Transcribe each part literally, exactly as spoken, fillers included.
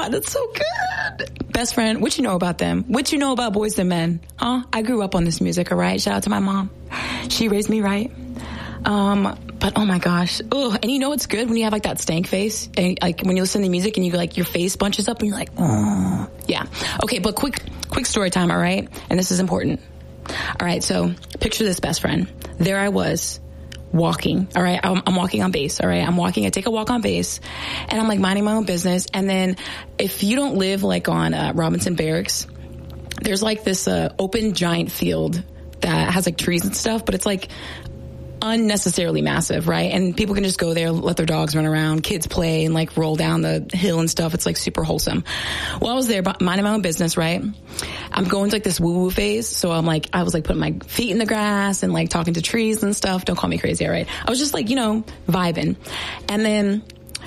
God, that's so good. Best friend, what you know about them? What you know about Boyz two Men? Huh? I grew up on this music, all right? Shout out to my mom. She raised me right. Um, but oh my gosh. Ugh. And you know what's good when you have like that stank face? And like when you listen to music and you like your face bunches up and you're like, oh. Yeah. Okay, but quick, quick story time, all right? And this is important. All right, so picture this, best friend. There I was. Walking, all right? I'm, I'm walking on base, all right? I'm walking, I take a walk on base, and I'm like minding my own business. And then if you don't live like on uh, Robinson Barracks, there's like this uh, open giant field that has like trees and stuff, but it's like unnecessarily massive, right? And people can just go there, let their dogs run around, kids play and like roll down the hill and stuff. It's like super wholesome. Well, I was there minding my own business, right? I'm going to like this woo-woo phase. So I'm like, I was like putting my feet in the grass and like talking to trees and stuff. Don't call me crazy, all right? I was just like, you know, vibing. And then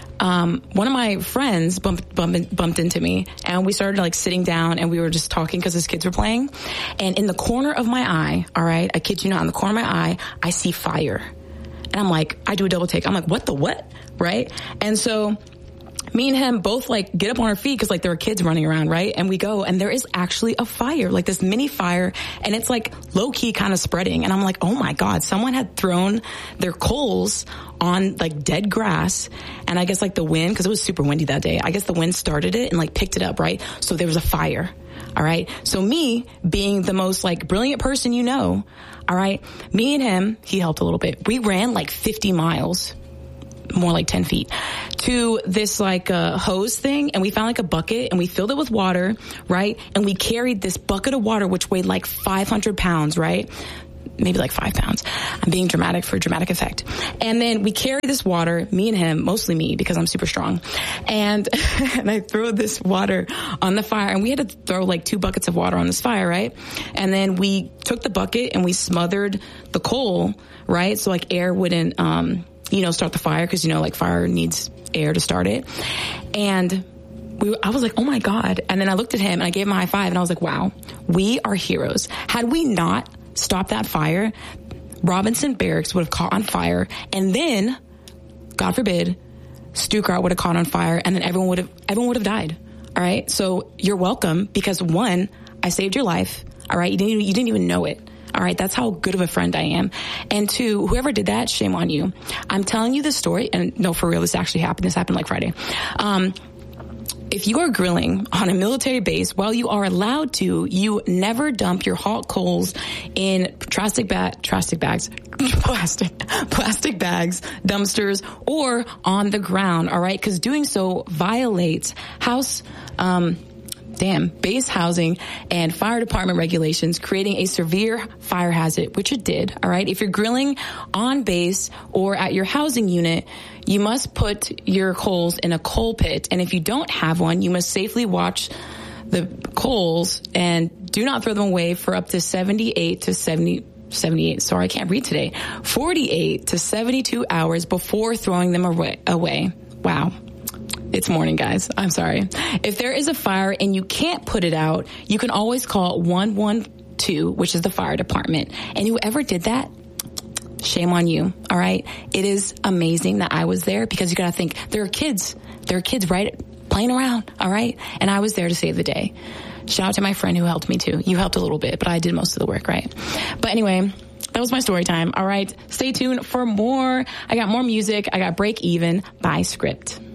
Um, one of my friends bumped, bumped, bumped into me and we started like sitting down and we were just talking because his kids were playing. And in the corner of my eye, all right, I kid you not, in the corner of my eye, I see fire. And I'm like, I do a double take. I'm like, what the what? Right? And so me and him both like get up on our feet because like there are kids running around, right? And we go and there is actually a fire, like this mini fire, and it's like low key kind of spreading. And I'm like, oh my God, someone had thrown their coals on like dead grass. And I guess like the wind, because it was super windy that day, I guess the wind started it and like picked it up, right? So there was a fire. All right. So me being the most like brilliant person you know, all right, me and him, he helped a little bit. We ran like fifty miles. More like ten feet to this like uh, hose thing, and we found like a bucket and we filled it with water, right? And we carried this bucket of water which weighed like five hundred pounds, right? Maybe like five pounds. I'm being dramatic for dramatic effect. And then we carried this water, me and him, mostly me because I'm super strong. And, and I threw this water on the fire, and we had to throw like two buckets of water on this fire, right? And then we took the bucket and we smothered the coal, right? So like air wouldn't, um, you know, start the fire because, you know, like fire needs air to start it. And we, I was like, oh my God. And then I looked at him and I gave him a high five and I was like, wow, we are heroes. Had we not stopped that fire, Robinson Barracks would have caught on fire. And then, God forbid, Stuttgart would have caught on fire and then everyone would have, everyone would have died. All right. So you're welcome because one, I saved your life. All right. You didn't, you didn't even know it. All right, that's how good of a friend I am. And two, whoever did that, shame on you. I'm telling you this story, and no, for real, this actually happened. This happened like Friday. Um, if you are grilling on a military base, while you are allowed to, you never dump your hot coals in plastic ba- plastic bags, plastic, plastic bags, dumpsters, or on the ground. All right, because doing so violates house. Um, Damn, base housing and fire department regulations, creating a severe fire hazard, which it did, all right? If you're grilling on base or at your housing unit, you must put your coals in a coal pit. And if you don't have one, you must safely watch the coals and do not throw them away for up to seventy-eight to seventy, seventy-eight, sorry, I can't read today, forty-eight to seventy-two hours before throwing them away. away. Wow. It's morning, guys. I'm sorry. If there is a fire and you can't put it out, you can always call one one two, which is the fire department. And whoever did that, shame on you. All right. It is amazing that I was there because you got to think there are kids. There are kids right playing around. All right. And I was there to save the day. Shout out to my friend who helped me too. You helped a little bit, but I did most of the work, right? But anyway, that was my story time. All right. Stay tuned for more. I got more music. I got Break Even by Script.